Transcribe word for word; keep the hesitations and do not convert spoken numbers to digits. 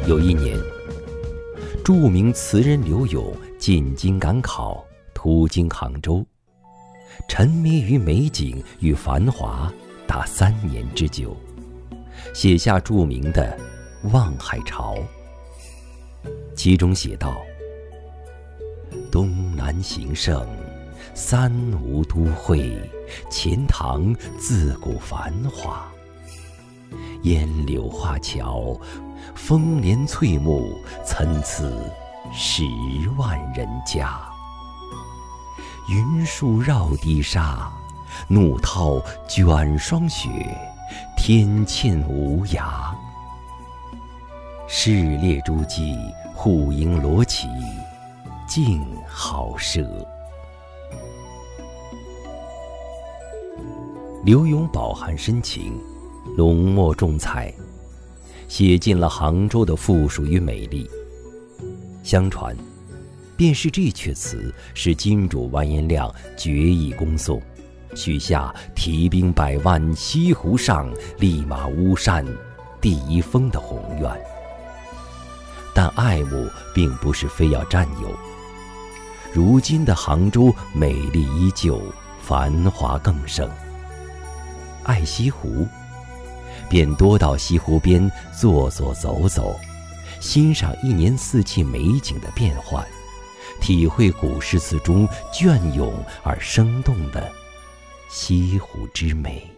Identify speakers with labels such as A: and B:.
A: 有一年，著名词人柳永进京赶考，途经杭州，沉迷于美景与繁华达三年之久，写下著名的《望海潮》。其中写道：东南形胜，三吴都会，钱塘自古繁华。烟柳画桥，风帘翠幕，参差十万人家。云树绕堤沙，怒涛卷霜雪，天堑无涯。市列诸暨，户牨罗绮，静好舍。柳永饱含深情，浓墨重彩，写尽了杭州的富庶与美丽。相传，便是这阙词使金主完颜亮决意攻宋，许下提兵百万，西湖上，立马巫山，第一峰的宏愿。但爱慕并不是非要占有。如今的杭州美丽依旧，繁华更盛。爱西湖，便多到西湖边坐坐走走，欣赏一年四季美景的变幻，体会古诗词中隽永而生动的西湖之美。